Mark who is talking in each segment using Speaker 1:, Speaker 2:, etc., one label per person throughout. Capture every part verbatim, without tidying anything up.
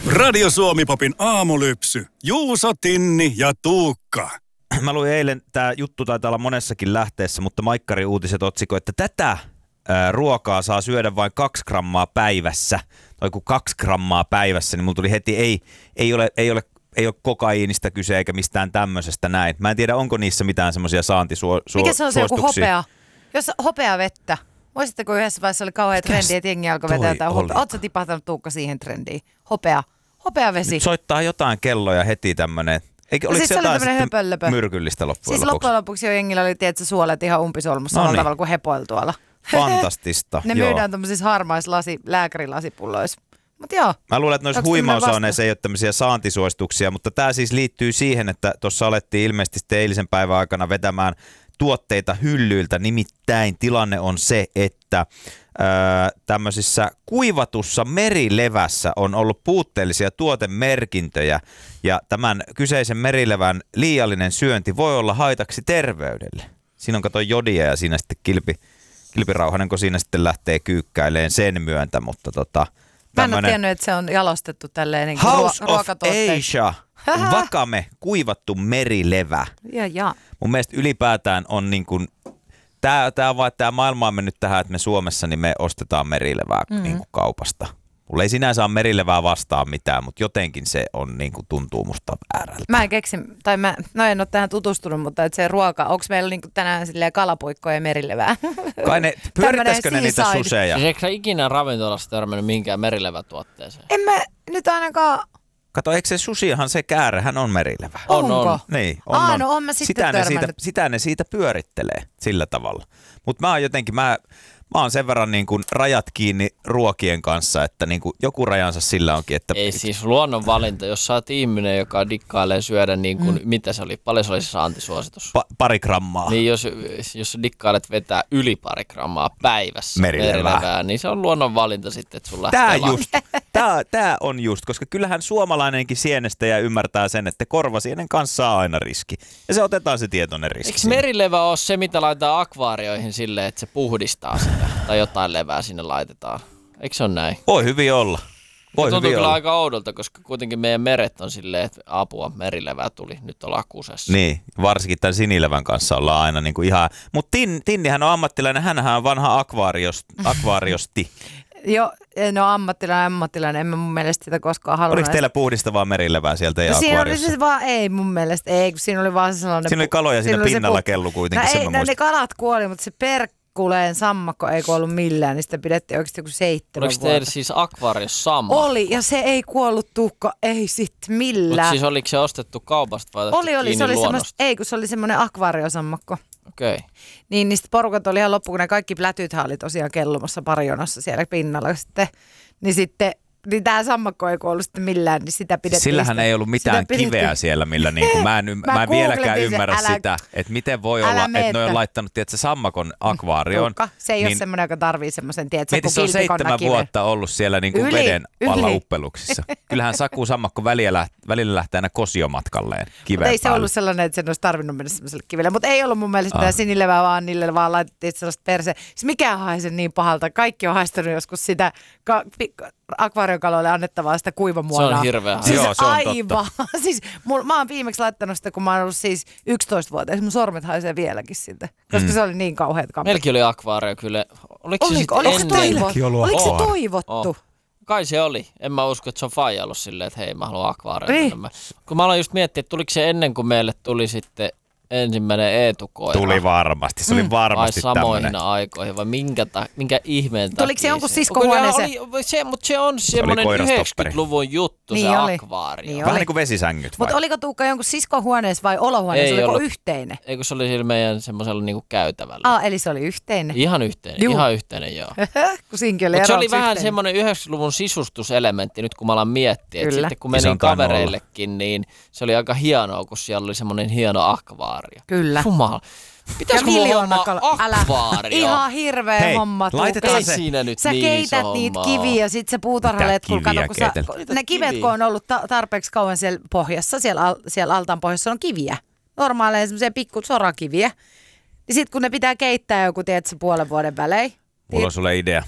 Speaker 1: Radio Suomi-popin aamulypsy. Juuso, Tinni ja Tuukka.
Speaker 2: Mä luin eilen, tää juttu taitaa olla monessakin lähteessä, mutta Maikkari uutiset otsikoi, että tätä ää, ruokaa saa syödä vain kaksi grammaa päivässä. Tai kun kaksi grammaa päivässä, niin mulla tuli heti, ei, ei, ole, ei, ole, ei ole kokaiinista kyse eikä mistään tämmöisestä näin. Mä en tiedä, onko niissä mitään semmoisia saantisuosituksia.
Speaker 3: Mikä se on se joku hopea? Jos hopea vettä. Muistatteko yhdessä vaiheessa oli kauhean trendi, että jengi alkoi vetää jotain hopea. Ootko tipahtanut Tuukka siihen trendiin? Hopea. Hopeavesi.
Speaker 2: Nyt soittaa jotain kelloja heti tämmönen. Eikö, oliko
Speaker 3: siis
Speaker 2: se jotain
Speaker 3: höpöllöpö.
Speaker 2: Myrkyllistä loppujen
Speaker 3: siis
Speaker 2: lopuksi?
Speaker 3: Siis loppujen lopuksi jo jengillä oli tietysti suolet ihan umpisolmussa samalla tavalla kuin hepoilla tuolla.
Speaker 2: Fantastista.
Speaker 3: Ne
Speaker 2: joo.
Speaker 3: myydään tämmöisissä harmaissa lasi, lääkärilasipulloissa. Mut joo.
Speaker 2: Mä luulen, että noissa huimaussauneissa ei ole tämmöisiä saantisuosituksia, mutta tämä siis liittyy siihen, että tuossa alettiin ilmeisesti sitten eilisen päivän aikana vetämään tuotteita hyllyiltä. Nimittäin tilanne on se, että öö, tämmöisissä kuivatussa merilevässä on ollut puutteellisia tuotemerkintöjä ja tämän kyseisen merilevän liiallinen syönti voi olla haitaksi terveydelle. Siinä on kato jodia ja siinä sitten kilpi, kilpirauhanen, kun siinä sitten lähtee kyykkäileen sen myöntä, mutta tota...
Speaker 3: Mä en ole tiennyt, että se on jalostettu tälleen niin
Speaker 2: House
Speaker 3: ruo- ruokatuotteet.
Speaker 2: of Asia, vakame, kuivattu merilevä.
Speaker 3: Ja, ja.
Speaker 2: Mun mielestä ylipäätään on niin kuin, tää, tää vaan, tää maailma on mennyt tähän, että me Suomessa niin me ostetaan merilevää mm. niin kuin kaupasta. Mulla ei sinänsä ole merilevää vastaan mitään, mutta jotenkin se on niin kuin tuntuu musta väärältä.
Speaker 3: Mä en keksi, tai mä, no en ole tähän tutustunut, mutta että se ruoka, onko meillä niin kuin tänään silleen kalapuikkoja ja merilevää?
Speaker 2: Kai ne, pyörittäisikö ne niitä suseja?
Speaker 4: Siis eikö sä ikinä ravintolassa törmännyt minkään merilevätuotteeseen?
Speaker 3: En mä nyt ainakaan...
Speaker 2: Kato, eikö se susihan se käärehän on merilevä?
Speaker 3: On, on.
Speaker 2: Niin, on,
Speaker 3: Aa,
Speaker 2: on.
Speaker 3: no on mä sitten
Speaker 2: sitä, ne siitä,
Speaker 3: törmännyt.
Speaker 2: sitä ne siitä pyörittelee sillä tavalla. Mutta mä oon jotenkin, mä, mä oon sen verran niin kuin rajat kiinni ruokien kanssa, että niin kuin joku rajansa sillä onkin. Että...
Speaker 4: Ei siis luonnonvalinta, jos sä oot ihminen, joka dikkailee syödä niin kuin, mm. mitä se oli, paljon se oli se saantisuositus?
Speaker 2: Pa- pari grammaa.
Speaker 4: Niin jos, jos dikkailet vetää yli pari grammaa päivässä
Speaker 2: merilevää,
Speaker 4: merilevää niin se on luonnonvalinta sitten, että sun lähtee
Speaker 2: Tää,
Speaker 4: lamaan.
Speaker 2: just, tää, tää on just, koska kyllähän suomalainenkin sienestäjä ymmärtää sen, että korvasienen kanssa on aina riski. Ja se otetaan se tietoinen riski.
Speaker 4: Eikö merilevä ole se, mitä laitetaan akvaarioihin silleen, että se puhdistaa sitä? Tai jotain levää sinne laitetaan. Eikö se ole näin?
Speaker 2: Voi hyvin olla. Voi
Speaker 4: tuntuu
Speaker 2: hyvin
Speaker 4: kyllä
Speaker 2: olla.
Speaker 4: aika oudolta, koska kuitenkin meidän meret on silleen, että apua, merilevää tuli, nyt ollaan kusessa.
Speaker 2: Niin, varsinkin tämän sinilevän kanssa ollaan aina niin kuin ihan... Mutta tin, Tinnihän on ammattilainen, hänhän on vanha akvaarios, akvaariosti.
Speaker 3: Joo, no ammattilainen, ammattilainen, en mä mun mielestä sitä koskaan halunnut.
Speaker 2: Oliko teillä puhdistavaa merilevää sieltä ja
Speaker 3: no, siinä oli
Speaker 2: akvaariossa?
Speaker 3: siis vaan, ei mun mielestä, ei, kun siinä oli vaan sellainen...
Speaker 2: Siinä oli kaloja siinä, siinä pinnalla
Speaker 3: pu-
Speaker 2: kellu kuitenkin,
Speaker 3: no,
Speaker 2: sen
Speaker 3: ei,
Speaker 2: mä
Speaker 3: no,
Speaker 2: muistan.
Speaker 3: ne kalat kuoli, mutta se perkkuleen sammakko ei kuollut millään, niin sitä pidettiin oikeasti joku seitsemän
Speaker 4: Oliko
Speaker 3: vuotta.
Speaker 4: teillä siis akvaariossa sammakko?
Speaker 3: Oli, ja se ei kuollut Tuukka, ei sit millään.
Speaker 4: Mutta siis oliko se ostettu kaupasta vai otettu
Speaker 3: Oli, oli,
Speaker 4: kiinni
Speaker 3: se oli
Speaker 4: luonnosta?
Speaker 3: semmoista, ei kun se oli semmoinen akvaariosammakko.
Speaker 4: Okei. Okay.
Speaker 3: Niin niistä porukat oli ihan loppu, kun ne kaikki plätythän oli tosiaan kellumassa parijonossa siellä pinnalla sitten. Niin sitten, niin tää sammakko ei kuollut sitten millään, niin sitä pidettiin.
Speaker 2: Sillähän
Speaker 3: sitä,
Speaker 2: ei ollut mitään kiveä siellä, millä niinku, mä en,
Speaker 3: Mä
Speaker 2: mä en vieläkään
Speaker 3: googletin
Speaker 2: ymmärrä
Speaker 3: sen, älä-
Speaker 2: sitä, että miten voi
Speaker 3: älä
Speaker 2: olla,
Speaker 3: meettä.
Speaker 2: että ne on laittanut tiedätkö, sammakon akvaarioon.
Speaker 3: Tuukka, se ei
Speaker 2: niin,
Speaker 3: ole semmoinen, joka tarvii semmoisen, tiedätkö,
Speaker 2: mieti, se on seitsemän vuotta ollut siellä niinku
Speaker 3: Yli,
Speaker 2: veden alla
Speaker 3: yli.
Speaker 2: uppeluksissa. Kyllähän Saku sammakko välillä, läht, välillä lähtee aina kosiomatkalleen kiven
Speaker 3: Ei se
Speaker 2: päälle.
Speaker 3: ollut sellainen, että sen olisi tarvinnut mennä semmoiselle kivelle. Mutta ei ollut mun mielestä
Speaker 2: Ah.
Speaker 3: mitään sinilevää, vaan niille vaan laitettiin sellaista perse. Siis mikään haise niin pahalta. Kaikki on haistanut joskus sitä ka- pi- akvaariokaloille annettavaa sitä kuivamuonaa.
Speaker 4: Se on hirveä
Speaker 3: Siis
Speaker 2: Joo, se on
Speaker 3: aivan. siis mul, mä oon viimeksi laittanut sitä, kun mä oon ollut siis yksitoistavuotias. Mun sormet haisee vieläkin siltä, koska
Speaker 2: Mm.
Speaker 3: se oli niin kauheat kampet.
Speaker 4: Meilläkin oli akvaario kyllä. Oliko, se
Speaker 3: Oliko,
Speaker 4: sitten
Speaker 3: oliko, se
Speaker 4: ennen?
Speaker 3: toivottu?
Speaker 2: Meilläkin ollut
Speaker 3: Oliko se
Speaker 2: akvaario.
Speaker 3: toivottu?
Speaker 4: Oh. Kai se oli. En mä usko, että se on faija ollut silleen, että hei, mä haluan akvaarioon.
Speaker 3: Niin.
Speaker 4: Kun mä aloin just miettiä, että tuliko se ennen kuin meille tuli sitten ensimmäinen Eetu-koira.
Speaker 2: Tuli varmasti, se oli
Speaker 3: Mm.
Speaker 2: varmasti
Speaker 4: vai samoihin
Speaker 2: tämmöinen.
Speaker 4: aikoihin, vai minkä, ta- minkä ihmeen takia
Speaker 3: Tuliko se jonkun
Speaker 4: se-
Speaker 3: siskohuoneeseen?
Speaker 4: Kyllä oli, se, mutta se on semmoinen
Speaker 2: koirastopperi.
Speaker 4: yhdeksänkymmentäluvun juttu,
Speaker 3: Niin
Speaker 4: se
Speaker 3: oli.
Speaker 4: akvaario.
Speaker 3: Niin
Speaker 2: Vähän
Speaker 3: oli.
Speaker 2: niin kuin vesisängyt vai?
Speaker 3: Mutta oliko Tuukka jonkun siskohuoneessa vai olohuoneessa?
Speaker 4: Ei
Speaker 3: Oliko
Speaker 4: ollut.
Speaker 3: yhteinen?
Speaker 4: Eikö se oli sillä meidän semmoisella niinku käytävällä?
Speaker 3: Ah, eli se oli yhteinen.
Speaker 4: Ihan yhteinen,
Speaker 3: Juu.
Speaker 4: ihan yhteinen joo.
Speaker 3: kun sinkin oli
Speaker 4: Mutta se oli
Speaker 3: eroksi
Speaker 4: vähän
Speaker 3: yhteinen.
Speaker 4: semmoinen yhdeksänkymmentäluvun sisustuselementti nyt kun mä alan miettiä. Että
Speaker 3: Kyllä.
Speaker 4: sitten kun menin
Speaker 2: Isompään
Speaker 4: kavereillekin, niin se oli aika hienoa, kun siellä oli semmoinen hieno akvaario.
Speaker 3: Kyllä.
Speaker 4: Jumala. Pitäisikö mulla
Speaker 3: miljoona
Speaker 4: hommaa
Speaker 3: kala- älä-
Speaker 4: akvaario?
Speaker 3: Ihan hirveä
Speaker 2: Hei,
Speaker 3: homma. Tuukka.
Speaker 2: laitetaan
Speaker 4: Ei
Speaker 2: se-
Speaker 4: siinä nyt
Speaker 3: Sä
Speaker 4: niin
Speaker 3: keität
Speaker 4: iso
Speaker 3: niitä
Speaker 4: homma
Speaker 3: kiviä ja sit se puutarhaletkul,
Speaker 2: Mitä
Speaker 3: kato, kun sä,
Speaker 2: kiviä keitellä?
Speaker 3: ne kivet
Speaker 4: Kiviä.
Speaker 3: kun on ollut ta- tarpeeksi kauan siellä pohjassa, siellä, al- siellä altaan pohjassa on kiviä. Normaaleja semmoisia pikku sorakiviä. Niin sit kun ne pitää keittää joku, tiedätkö, puolen vuoden välein.
Speaker 2: Mulla on sulle idea.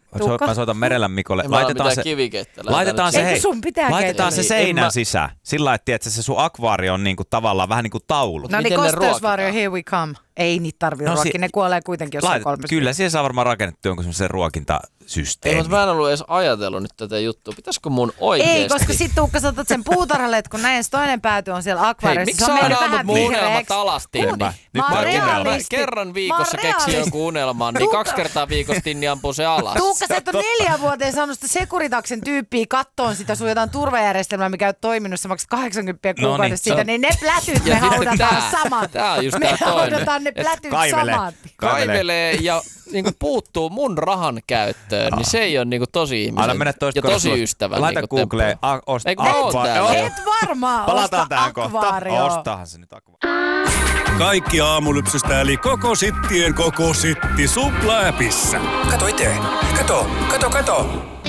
Speaker 3: Tuukka?
Speaker 2: Mä soitan Merelän Mikolle.
Speaker 4: En mä
Speaker 2: Laitetaan se,
Speaker 4: kivikettä.
Speaker 2: laitetaan se,
Speaker 3: Eikö
Speaker 2: hei,
Speaker 3: sun pitää
Speaker 2: laitetaan se
Speaker 3: keitellä?
Speaker 2: seinän
Speaker 4: mä-
Speaker 2: sisään. Sillä lailla, että se sun akvaario on niinku tavallaan vähän niin kuin taulu.
Speaker 3: No niin,
Speaker 4: Miten ne
Speaker 3: kosteusvaario,
Speaker 4: ruokitaan?
Speaker 3: here we come. Ei niitä tarvii
Speaker 2: No
Speaker 3: ruokkia,
Speaker 2: si-
Speaker 3: ne kuolee kuitenkin jossain
Speaker 2: Laitet,
Speaker 3: kolmessa.
Speaker 2: kyllä, siihen saa varmaan rakennettu jonkun semmoisen ruokintasysteemi.
Speaker 4: Ei, mutta mä en ollut edes ajatellut nyt tätä juttua. Pitäisikö mun oikeesti?
Speaker 3: Ei, koska sit Tuukka saatat sen puutarhalle, että kun näin toinen pääty on siellä
Speaker 4: Hei,
Speaker 3: akvaariossa.
Speaker 4: miksi
Speaker 3: se on meille
Speaker 4: saadaan
Speaker 3: vähän
Speaker 4: mut mun unelmat
Speaker 3: vihreäksi.
Speaker 4: alas, Tinni?
Speaker 3: Kuuni,
Speaker 2: Nyt
Speaker 3: mä
Speaker 2: mä
Speaker 3: oon
Speaker 2: oon unelma.
Speaker 3: realisti.
Speaker 4: Kerran
Speaker 3: Mä
Speaker 4: viikossa
Speaker 3: oon
Speaker 4: keksii
Speaker 3: realisti.
Speaker 4: jonkun unelman, niin
Speaker 3: Tuukka-
Speaker 4: kaksi kertaa viikossa Tinni ampuu se alas.
Speaker 3: Tuukka, sä et ole neljä vuoteen saanut sitä Securitaksen tyyppiä kattoon sitä sun jotain turvajärjestelmää, mikä on toiminut, sä maksat kahdeksankymmentä
Speaker 2: No niin,
Speaker 3: kuukaudessa
Speaker 2: se on-
Speaker 3: siitä, niin ne plätyt me
Speaker 4: Ja sitten
Speaker 3: haudataan
Speaker 4: tää.
Speaker 3: samat.
Speaker 4: Tää on just
Speaker 3: Me
Speaker 4: tää toinen.
Speaker 3: haudataan ne plätyt
Speaker 2: Kaivele.
Speaker 3: samat.
Speaker 4: Kaivelee ja niinku puuttuu mun rahan käyttöön, niin se ei ole niinku tosi ihmisen
Speaker 2: Anna mennä toista
Speaker 4: ja tosi ystävän.
Speaker 2: Laita
Speaker 4: niinku
Speaker 2: Googleen.
Speaker 4: temppu.
Speaker 2: a- ost-
Speaker 4: Eikö mä oon
Speaker 2: akva-
Speaker 4: täällä?
Speaker 2: Joo.
Speaker 3: Et varmaan
Speaker 2: Palataan
Speaker 3: osta
Speaker 2: tähän kohta.
Speaker 3: akvaario.
Speaker 2: Ostahan se nyt akvaario.
Speaker 1: Kaikki aamulypsystä eli koko sittien koko sitti supla-äpissä.
Speaker 5: Kato itse. Kato, kato, kato.